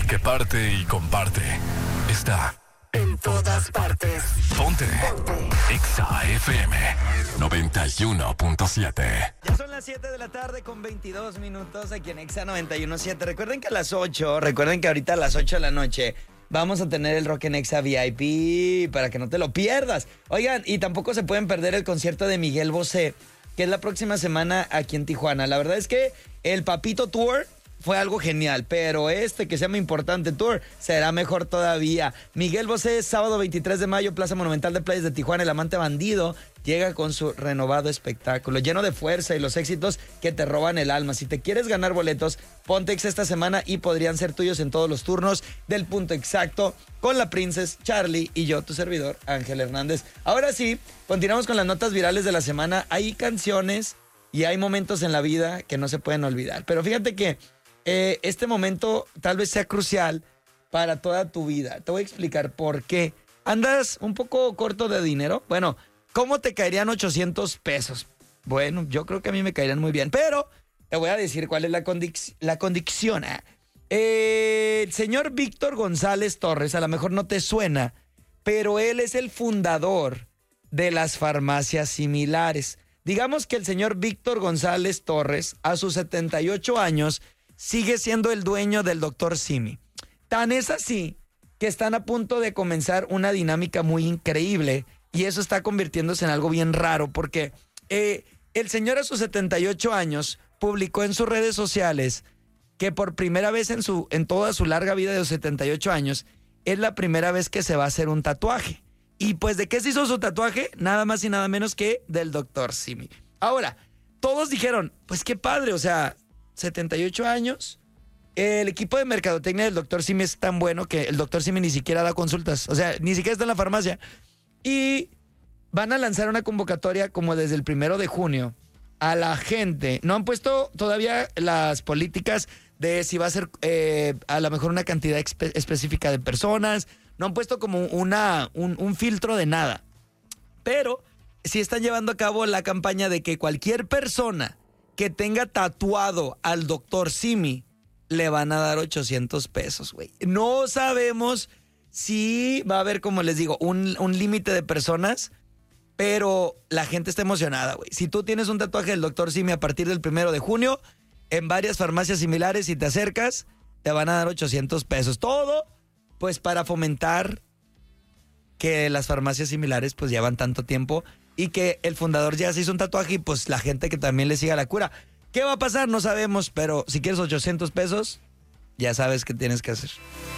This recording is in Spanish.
El que parte y comparte está en todas partes. Ponte. Exa FM 91.7. Ya son las 7 de la tarde con 22 minutos aquí en Exa 91.7. Recuerden que ahorita a las 8 de la noche vamos a tener el Rock en Exa VIP para que no te lo pierdas. Oigan, y tampoco se pueden perder el concierto de Miguel Bosé, que es la próxima semana aquí en Tijuana. La verdad es que el Papito Tour fue algo genial, pero que se llama Importante Tour será mejor todavía. Miguel Bosé, sábado 23 de mayo, Plaza Monumental de Playas de Tijuana. El amante bandido llega con su renovado espectáculo, lleno de fuerza y los éxitos que te roban el alma. Si te quieres ganar boletos, ponte Exa esta semana y podrían ser tuyos en todos los turnos del Punto Exacto con la Princess, Charlie y yo, tu servidor, Ángel Hernández. Ahora sí, continuamos con las notas virales de la semana. Hay canciones y hay momentos en la vida que no se pueden olvidar, pero fíjate que este momento tal vez sea crucial para toda tu vida. Te voy a explicar por qué. ¿Andas un poco corto de dinero? Bueno, ¿cómo te caerían 800 pesos? Bueno, yo creo que a mí me caerían muy bien, pero te voy a decir cuál es la condición. El señor Víctor González Torres, a lo mejor no te suena, pero él es el fundador de las farmacias similares. Digamos que el señor Víctor González Torres, a sus 78 años, sigue siendo el dueño del Dr. Simi. Tan es así que están a punto de comenzar una dinámica muy increíble y eso está convirtiéndose en algo bien raro porque el señor a sus 78 años publicó en sus redes sociales que por primera vez en toda su larga vida de los 78 años es la primera vez que se va a hacer un tatuaje. Y pues, ¿de qué se hizo su tatuaje? Nada más y nada menos que del Dr. Simi. Ahora, todos dijeron, pues qué padre, o sea, 78 años. El equipo de mercadotecnia del Dr. Simi es tan bueno que el Dr. Simi ni siquiera da consultas. O sea, ni siquiera está en la farmacia. Y van a lanzar una convocatoria como desde el 1 de junio a la gente. No han puesto todavía las políticas de si va a ser a lo mejor una cantidad específica de personas. No han puesto como un filtro de nada. Pero sí están llevando a cabo la campaña de que cualquier persona que tenga tatuado al Dr. Simi, le van a dar 800 pesos, güey. No sabemos si va a haber, como les digo, un límite de personas, pero la gente está emocionada, güey. Si tú tienes un tatuaje del Dr. Simi a partir del 1 de junio, en varias farmacias similares, si te acercas, te van a dar 800 pesos. Todo, pues, para fomentar que las farmacias similares, pues, llevan tanto tiempo y que el fundador ya se hizo un tatuaje y pues la gente que también le siga la cura. ¿Qué va a pasar? No sabemos, pero si quieres 800 pesos, ya sabes qué tienes que hacer.